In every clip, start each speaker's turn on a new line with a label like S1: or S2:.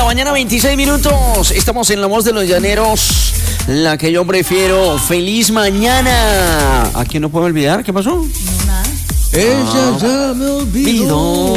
S1: mañana, 26 minutos. Estamos en La Voz de los Llaneros, la que yo prefiero. ¡Feliz mañana! ¿A quién no puedo olvidar? ¿Qué pasó?
S2: No, nada.
S3: Ella ya me olvidó.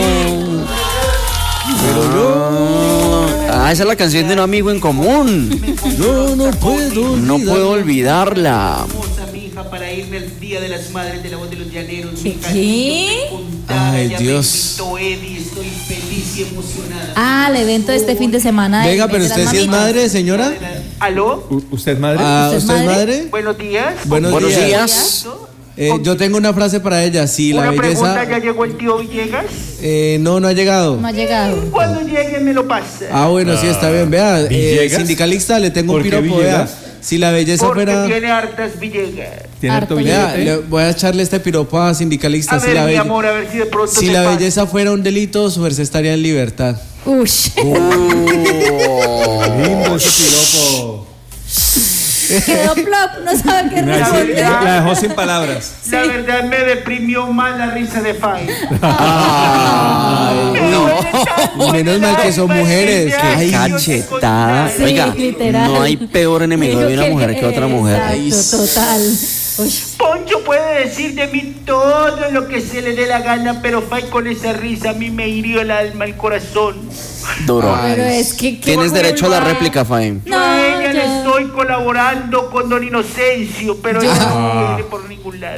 S3: Pero yo.
S1: Esa es la canción de un amigo en común.
S3: Yo no puedo olvidarla.
S1: No puedo olvidarla.
S4: Para irme al Día de las Madres de La Voz de los Llaneros.
S2: ¿Qué?
S3: Ay, Dios.
S4: Estoy feliz y emocionada.
S2: Ah, el evento de este fin de semana.
S3: Venga, pero usted sí es madre, señora.
S4: ¿Aló?
S5: ¿Usted es madre?
S3: ¿Usted es madre?
S4: Buenos días.
S3: Buenos días. Yo tengo una frase para ella. Si la
S4: Una pregunta,
S3: belleza.
S4: ¿ya llegó el tío Villegas?
S3: No ha llegado.
S2: No ha llegado.
S4: Cuando llegue me lo pasa.
S3: Ah, bueno, sí, está bien. Vea,
S5: ¿Villegas?
S3: sindicalista, le tengo un
S5: ¿Por qué
S3: piropo. Vea,
S5: Villegas?
S3: si la belleza
S4: Porque
S3: fuera.
S4: tiene hartas Villegas.
S5: ¿Tiene harto
S3: Vea,
S5: billete?
S3: le voy a echarle este piropo a sindicalista.
S4: A
S3: si
S4: ver,
S3: la
S4: mi
S3: belle-
S4: amor, a ver si de pronto
S3: Si
S4: te
S3: la
S4: pasa.
S3: belleza fuera un delito, su merced estaría en libertad.
S2: Ush.
S5: Lindo ese piropo.
S2: Quedó plop, no sabe qué responder.
S5: La dejó sin palabras.
S4: La verdad me deprimió más la risa de Fay.
S3: Menos mal que son mujeres.
S1: Qué cachetada.
S2: Sí,
S1: Oiga,
S2: literal.
S1: no hay peor enemigo de una mujer que otra mujer.
S2: Exacto, total. Uy.
S4: Poncho puede decir de mí todo lo que se le dé la gana, pero Fay con esa risa a mí me hirió el alma, el corazón.
S1: Duro.
S2: Pero es que.
S1: Tienes derecho a la réplica, Faim.
S4: Yo a ella
S2: yo-
S4: le estoy colaborando con Don Inocencio, pero ella no quiere por ningún lado.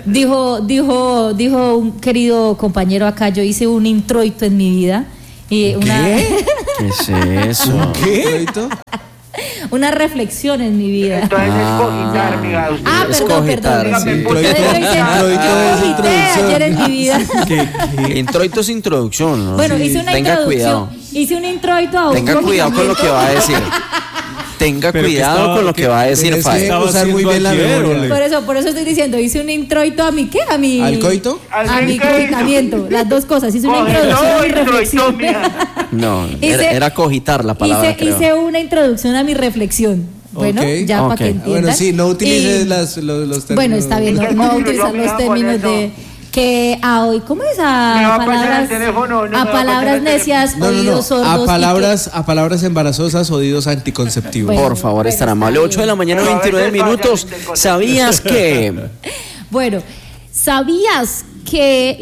S2: Dijo un querido compañero acá, yo hice un introito en mi vida. Y
S1: ¿Qué es eso?
S3: ¿Qué?
S2: una reflexión en mi vida.
S4: Entonces es cogitar, amiga. Usted.
S2: Ah,
S1: Es
S2: perdón.
S1: cogitar,
S2: Yo
S1: sí.
S2: hice-
S3: Introito
S2: yo
S3: es
S2: cogité
S3: introducción.
S2: ayer en mi vida.
S1: Introito es introducción, ¿no?
S2: Bueno, hice una
S1: Tenga
S2: introducción.
S1: cuidado.
S2: Hice un introito a un
S1: Tenga cuidado con lo que va a decir. Tenga
S5: Pero que
S1: cuidado
S5: estaba-
S1: con lo que
S5: que-
S1: va a decir,
S3: es
S1: Faim.
S3: que
S5: Estaba
S3: usar muy
S5: haciendo
S3: bien la
S5: ayer,
S3: memoria.
S2: Por eso estoy diciendo, hice un introito a mi ¿qué? A mi
S3: ¿Al coito?
S2: A mi
S4: ¿Al qué?
S2: coitamiento, las dos cosas. Hice una
S4: Coge,
S2: introducción a
S4: no,
S2: mi reflexión.
S4: introito,
S1: No,
S2: Hice-
S1: era cogitar la palabra, creo.
S2: Hice una introducción a mi reflexión. Bueno,
S3: Ok.
S2: ya
S1: Ok.
S2: para que entiendan.
S3: Bueno, sí, no utilices
S2: Y-
S3: los términos.
S2: Bueno, está bien, no utilizar los términos de que a hoy, ¿cómo es?
S4: Me va
S2: A
S4: a pasar
S2: palabras,
S4: el teléfono, no me va
S2: a
S4: a pasar
S2: palabras
S4: el teléfono.
S2: necias,
S3: No, no,
S2: oídos
S3: no.
S2: sordos.
S3: A palabras embarazosas, oídos anticonceptivos.
S2: Bueno.
S1: Por favor, estar amable. 8 de la mañana,
S4: Pero a
S1: 29
S4: veces
S1: minutos.
S4: vayan del
S1: ¿Sabías que?
S2: Bueno, ¿sabías que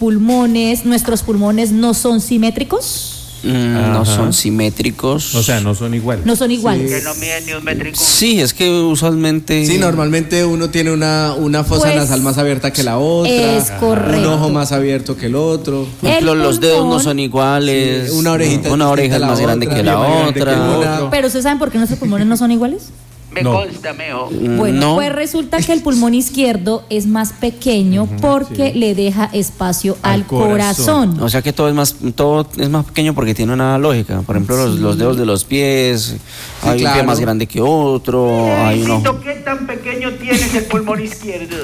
S2: nuestros pulmones no son simétricos?
S1: No
S5: Ajá.
S1: son simétricos.
S5: O sea, no son iguales.
S2: No son iguales.
S4: Que no miden ni un métrico.
S1: Sí, es que usualmente.
S3: Sí, normalmente uno tiene una fosa
S2: Pues,
S3: nasal más abierta que la otra.
S2: es correcto.
S3: Un ojo más abierto que el otro.
S1: Por ejemplo,
S2: El
S1: los dedos no
S2: pulmón-
S1: son iguales.
S3: Sí, una orejita
S1: Una
S3: es
S1: oreja es
S3: distinta a
S1: más
S3: la
S1: grande
S3: otra,
S1: que la
S5: bien más grande que
S1: otra.
S5: el
S3: Una-
S5: otro.
S2: Pero ¿ustedes saben por qué nuestros pulmones no son iguales?
S4: Me
S5: No.
S4: consta, meo.
S2: Bueno,
S1: No.
S2: pues resulta que el pulmón izquierdo es más pequeño porque le deja espacio al
S5: Al corazón.
S2: corazón.
S1: O sea que todo es más pequeño porque tiene una lógica. Por ejemplo, los dedos de los pies, hay un pie
S3: claro.
S1: más grande que otro, hay un
S4: Necesito,
S1: ojo.
S4: ¿qué tan pequeño tienes el pulmón izquierdo?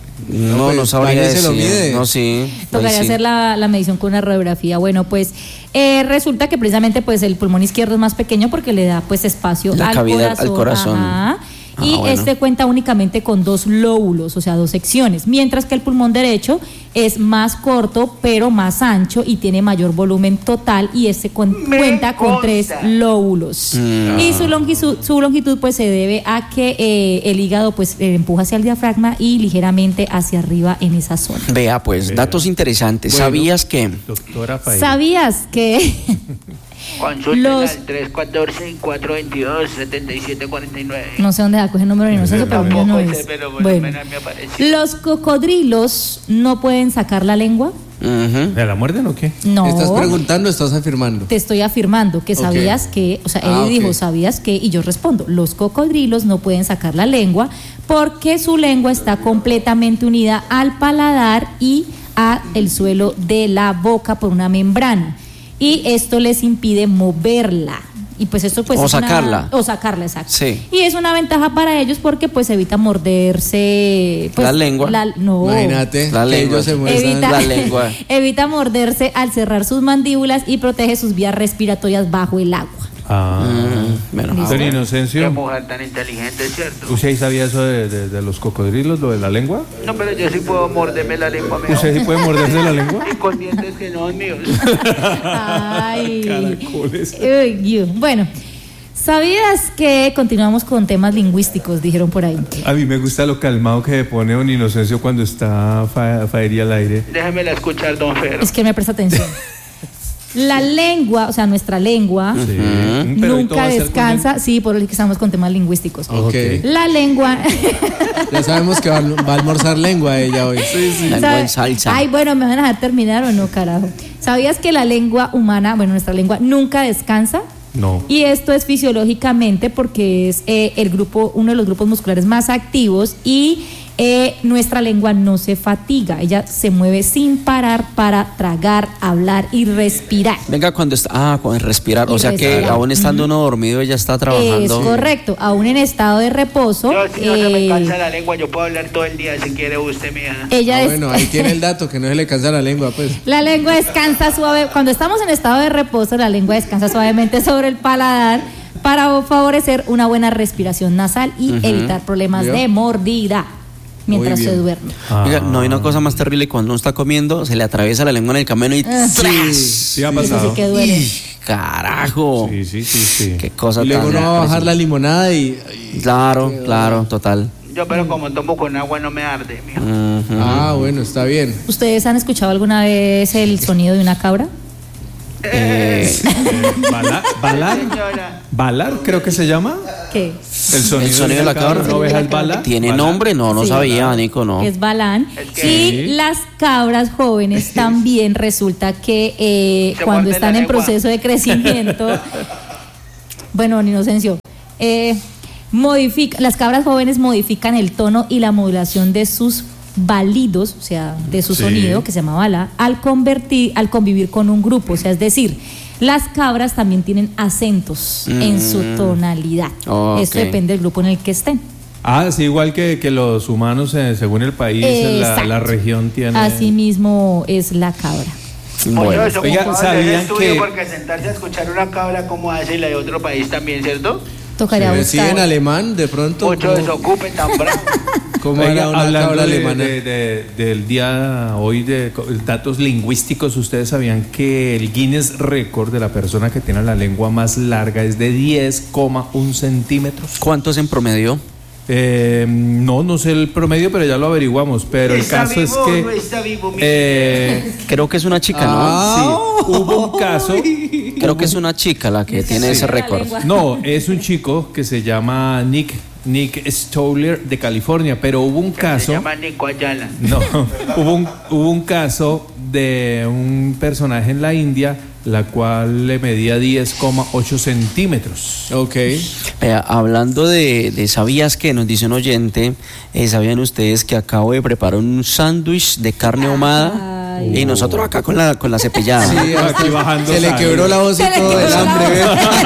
S1: No,
S3: pues,
S1: no sabría
S3: vaya, se lo
S1: decir.
S3: mide.
S1: No, sí.
S2: Tocaría
S1: ahí sí.
S2: hacer la medición con una radiografía. Bueno, pues resulta que precisamente pues el pulmón izquierdo es más pequeño porque le da pues espacio
S1: La
S2: al
S1: cavidad
S2: corazón.
S1: al corazón.
S2: Ajá.
S1: Ah,
S2: Y
S1: bueno.
S2: este cuenta únicamente con 2 lóbulos, o sea, 2 secciones, mientras que el pulmón derecho es más corto pero más ancho y tiene mayor volumen total y
S4: Me
S2: cuenta con
S4: consta.
S2: 3 lóbulos. Y su longitud pues se debe a que el hígado pues empuja hacia el diafragma y ligeramente hacia arriba en esa zona.
S1: Vea, pues, datos interesantes.
S3: Bueno.
S1: ¿Sabías que?
S5: Doctora Faye.
S2: ¿Sabías que
S4: Consulten
S2: Los-
S4: al 314-422-7749.
S2: no sé dónde va a coger el número de inocencia, pero mío no
S4: Tampoco sé,
S2: es?
S4: pero por lo
S2: Bueno,
S4: menos me apareció.
S2: los cocodrilos no pueden sacar la lengua.
S1: Ujú.
S5: ¿De la muerden o qué?
S2: No.
S3: ¿Estás preguntando o estás afirmando?
S2: Te estoy afirmando que sabías que, o sea, él
S3: Ah,
S2: dijo,
S3: ok.
S2: ¿sabías que? Y yo respondo, los cocodrilos no pueden sacar la lengua porque su lengua está completamente unida al paladar y a el suelo de la boca por una membrana. Y esto les impide moverla. Y pues esto pues
S1: O
S2: es una-
S1: sacarla.
S2: o sacarla, exacto.
S1: Sí.
S2: Y es una ventaja para ellos porque pues evita morderse pues,
S1: La lengua.
S2: no.
S3: Imagínate
S1: La
S3: que
S1: lengua,
S3: ellos se
S1: sí.
S3: muestran.
S1: La lengua.
S2: Evita morderse al cerrar sus mandíbulas y protege sus vías respiratorias bajo el agua.
S1: Bueno,
S5: Don
S4: Qué
S5: Inocencio,
S4: mujer tan inteligente, ¿cierto?
S5: ¿usted ahí sabía eso de los cocodrilos, lo de la lengua?
S4: No, pero yo sí puedo morderme la lengua mejor.
S5: ¿Usted sí puede morderse la lengua?
S4: Y con dientes que no son míos.
S2: Ay.
S5: Caracoles.
S2: Bueno, ¿sabías que continuamos con temas lingüísticos? Dijeron por ahí.
S5: A mí me gusta lo calmado que pone Don Inocencio cuando está Faería al aire.
S4: Déjemela escuchar, don Fer.
S2: Es que me presta atención. La lengua, o sea, nuestra lengua,
S5: Sí. Pero ¿y todo
S2: nunca
S5: va a ser con
S2: descansa. Sí, por eso es que estamos con temas lingüísticos.
S3: Ok.
S2: La lengua.
S3: Ya sabemos que va a almorzar lengua ella hoy.
S1: lengua en salsa.
S2: Ay, bueno, ¿me van a dejar terminar o no, carajo? ¿Sabías que la lengua humana, bueno, nuestra lengua, nunca descansa?
S5: No.
S2: Y esto es fisiológicamente porque es uno de los grupos musculares más activos y nuestra lengua no se fatiga, ella se mueve sin parar para tragar, hablar y respirar.
S1: Venga, cuando está. Con respirar.
S2: Y
S1: O sea que
S2: respirar.
S1: aún estando uno dormido, ella está trabajando.
S2: Es correcto, aún en estado de reposo.
S4: Yo, si no se me cansa la lengua, yo puedo hablar todo el día si quiere usted, mía.
S2: Ella es,
S3: Bueno, ahí tiene el dato, que no se le cansa la lengua, pues.
S2: la lengua descansa suave. Cuando estamos en estado de reposo, la lengua descansa suavemente sobre el paladar para favorecer una buena respiración nasal y evitar problemas
S3: ¿Vio?
S2: de mordida mientras
S3: Muy
S2: se
S3: bien.
S2: duerme.
S1: Oiga, no hay una cosa más terrible cuando uno está comiendo, se le atraviesa la lengua en el camino y ¡tras!
S5: Sí ha
S2: Eso
S5: pasado.
S2: sí que duele.
S1: ¡Ih, carajo!
S5: Sí.
S1: Qué cosa
S3: Y luego
S1: tan
S3: uno va a bajar la limonada y
S1: Claro, total.
S4: Yo, pero como tomo con agua, no me arde, mija.
S3: ah, bueno, está bien.
S2: ¿Ustedes han escuchado alguna vez el sonido de una cabra?
S5: ¿Balar?
S4: Señora.
S5: ¿Balar creo que se llama?
S2: ¿Qué?
S5: El sonido
S1: de la cabra.
S5: ¿No ves al balar?
S1: ¿Tiene
S5: ¿Balar?
S1: nombre? No, no
S2: Sí.
S1: sabía, Nico, no.
S2: Es balán.
S4: Es que-
S2: Y las cabras jóvenes también resulta que
S4: Se
S2: cuando
S4: muerden
S2: están
S4: la
S2: en
S4: lengua.
S2: proceso de crecimiento, bueno, Inocencio, las cabras jóvenes modifican el tono y la modulación de sus balidos, o sea, de su
S5: Sí.
S2: sonido, que se llama bala, al convivir con un grupo, o sea, es decir, las cabras también tienen acentos en su tonalidad.
S1: Ok.
S2: Esto depende del grupo en el que estén.
S5: Ah, sí, igual que los humanos, según el país,
S2: Exacto.
S5: la región tiene...
S2: Así mismo es la cabra.
S1: Bueno,
S4: Oye, eso
S5: oiga,
S4: como hacer
S5: ¿sabían
S4: estudio
S5: que-
S4: porque sentarse a escuchar una cabra como hace la de otro país también, ¿cierto?
S2: Tocaría
S3: Sí, en
S2: buscar.
S3: alemán, de pronto.
S4: Mucho
S3: ¿cómo-
S4: desocupe tan bravo.
S3: ¿Cómo
S5: Oiga,
S3: era una
S5: hablando
S3: cabra
S5: de-
S3: alemana?
S5: del día hoy de datos lingüísticos, ¿ustedes sabían que el Guinness récord de la persona que tiene la lengua más larga es de 10,1 centímetros?
S1: ¿cuántos en promedio?
S5: No sé el promedio, pero ya lo averiguamos. Pero el
S4: ¿Está
S5: caso es
S4: vivo o
S5: que
S4: no está vivo, mi
S1: Creo que es una chica, ¿no?
S3: Ah.
S5: sí, hubo un caso.
S1: Creo que es una chica la que tiene ese récord.
S5: No, es un chico que se llama Nick Stoller de California, pero hubo un
S4: Se
S5: caso.
S4: llama Nico Ayala.
S5: No, hubo un caso de un personaje en la India, la cual le medía 10,8 centímetros.
S3: Ok.
S1: Hablando de ¿sabías que? Nos dice un oyente, ¿sabían ustedes que acabo de preparar un sándwich de carne ahumada?
S2: Ay.
S1: Y nosotros acá con la cepillada.
S3: Sí,
S5: Aquí
S3: hasta
S5: bajando
S3: se le
S5: sal.
S3: quebró la voz y
S2: Se le
S3: todo
S2: quebró
S3: el
S2: la
S3: hambre.
S2: voz.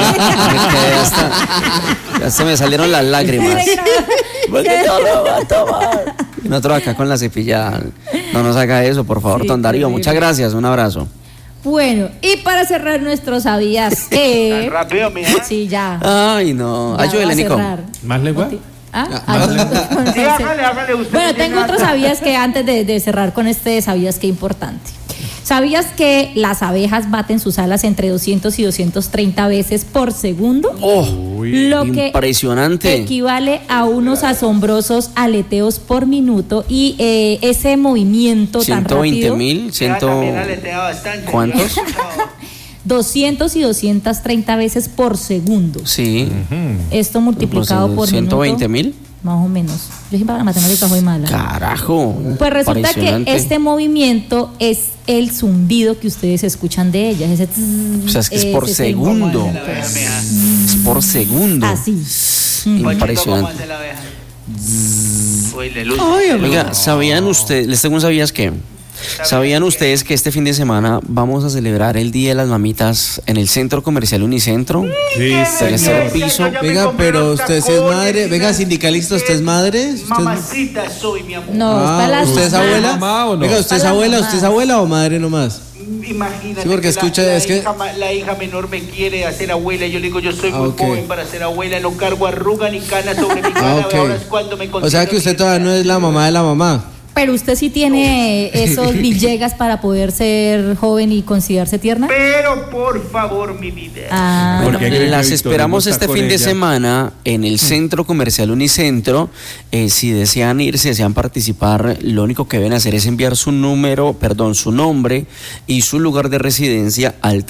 S3: ¿ve?
S1: Ya se me salieron las lágrimas. Porque yo lo voy a tomar. Y nosotros acá con la cepillada. No nos haga eso, por favor,
S2: Sí,
S1: Don Darío.
S2: terrible.
S1: Muchas gracias, un abrazo.
S2: Bueno, y para cerrar nuestro ¿sabías
S4: Tan
S2: que?
S4: rápido, mija.
S2: Sí, ya.
S1: Ay, no.
S2: Ya
S1: Ayúdele,
S2: va a
S1: Nico.
S2: cerrar.
S5: ¿Más lengua?
S4: Sí, hágale usted.
S2: Bueno,
S4: que
S2: tengo
S4: tiene
S2: otro
S4: acá.
S2: ¿sabías que? Antes de cerrar con este ¿sabías que? Importante. ¿Sabías que las abejas baten sus alas entre 200 y 230 veces por segundo?
S5: Uy,
S2: Lo que
S1: impresionante.
S2: equivale a unos asombrosos aleteos por minuto y ese movimiento tan
S1: 120
S2: rápido,
S1: mil,
S4: Ya también aletea bastante.
S1: ¿Cuántos?
S4: Yo he escuchado.
S2: 200 y 230 veces por segundo.
S1: Sí.
S2: Esto multiplicado por
S1: 120
S2: minuto,
S1: mil.
S2: más o menos. Yo siempre para la matemática soy mala.
S1: Carajo.
S2: Pues resulta que
S1: impresionante.
S2: este movimiento es el zumbido que ustedes escuchan de ellas. Ese
S1: O sea, es que es por
S2: ese el
S1: segundo.
S2: movimiento.
S4: La abeja, mija.
S1: Es por segundo.
S2: Así.
S4: Pochito, ¿cómo
S1: Impresionante.
S4: hace la abeja? Uy, le luce.
S1: Oiga, ¿sabían ustedes? Les tengo un ¿sabías qué? ¿Sabían ustedes que este fin de semana vamos a celebrar el Día de las Mamitas en el Centro Comercial Unicentro?
S5: Sí,
S1: Tercer
S5: señor.
S1: piso.
S4: Ya me
S3: Venga,
S4: compré
S3: pero
S4: unos
S3: usted sí es
S4: tacones,
S3: madre. Venga,
S4: mija.
S3: sindicalista, ¿usted es madre? ¿Usted es-
S4: Mamacita soy, mi amor.
S2: No, es para las
S3: ¿usted es
S2: mamás.
S3: abuela?
S5: ¿Mamá o no?
S3: Venga, ¿usted es
S2: Para las
S3: abuela?
S2: mamás.
S3: ¿Usted es abuela o madre nomás?
S4: Imagínate
S3: Sí, porque
S4: que
S3: escucha, es que-
S4: la hija menor me quiere hacer abuela. Yo le digo, yo soy muy
S3: ok.
S4: joven para ser abuela, no cargo arruga ni cana sobre mi cara.
S3: Ok.
S4: Ahora es cuando me
S3: O sea que usted todavía no es la mamá de la mamá.
S2: Pero usted sí tiene esos Villegas para poder ser joven y considerarse tierna.
S4: Pero por favor, mi vida.
S2: Ah,
S5: ¿Por qué cree que
S1: Las
S5: Victorino
S1: esperamos
S5: está
S1: este
S5: con
S1: fin de
S5: ella?
S1: semana en el Centro Comercial Unicentro. Si desean ir, si desean participar, lo único que deben hacer es enviar su nombre y su lugar de residencia al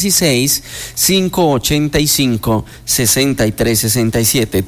S1: 316-585-6367.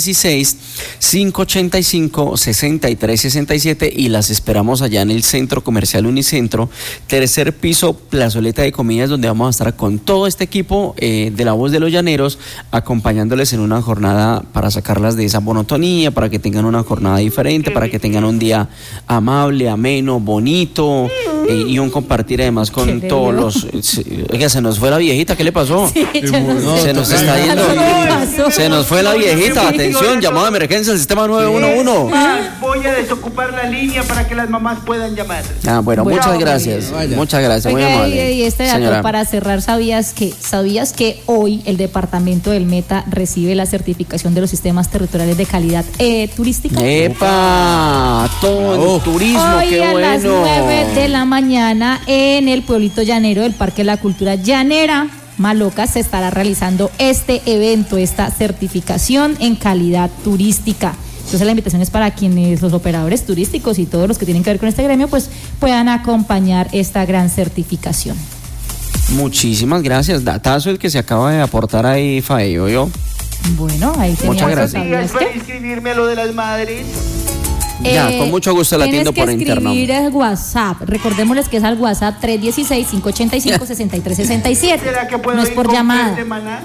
S1: 316-585-6367 y las esperamos allá en el Centro Comercial Unicentro, tercer piso, plazoleta de comidas, donde vamos a estar con todo este equipo de La Voz de los Llaneros, acompañándoles en una jornada para sacarlas de esa monotonía, para que tengan una jornada diferente, para que tengan un día amable, ameno, bonito y un compartir además con
S2: Qué
S1: todos
S2: bello.
S1: los... Oiga, se nos fue la viejita, ¿qué le pasó?
S2: sí, yo no sé.
S1: Se nos está yendo.
S2: Algo me pasó.
S1: Se nos fue la viejita, atención, llamada de emergencia al sistema 911.
S4: Voy a desocupar la línea para que las mamás puedan llamar.
S1: Bueno,
S2: Bueno,
S1: muchas gracias.
S3: vaya.
S1: Muchas gracias, muy
S2: Oiga,
S1: amable.
S2: y este dato
S1: Señora.
S2: para cerrar, ¿sabías que hoy el departamento del Meta recibe la certificación de los sistemas territoriales de calidad turística?
S1: ¡Epa! Todo el turismo,
S2: Hoy
S1: qué
S2: a
S1: bueno.
S2: las 9 de la mañana en el pueblito llanero del Parque de la Cultura Llanera Maloca se estará realizando este evento, esta certificación en calidad turística. Entonces la invitación es para quienes, los operadores turísticos y todos los que tienen que ver con este gremio, pues puedan acompañar esta gran certificación.
S1: Muchísimas gracias. Datazo el que se acaba de aportar ahí, Faeo, yo.
S2: Bueno, ahí teníamos.
S1: Muchas gracias.
S2: ¿Sabías
S4: Días para
S2: qué?
S4: inscribirme a lo de las madres.
S1: Ya, con mucho gusto la atiendo por
S2: Tienes que
S1: interno.
S2: escribir el WhatsApp. Recordémosles que es al WhatsApp 316-585-6367.
S4: ¿Será que puedo
S2: No es
S4: ir
S2: por
S4: con
S2: llamada.
S4: Fer de Maná?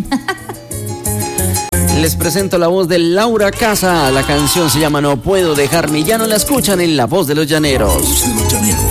S1: Les presento la voz de Laura Casa. La canción se llama No Puedo Dejarme. Ya no la escuchan en La Voz de los Llaneros.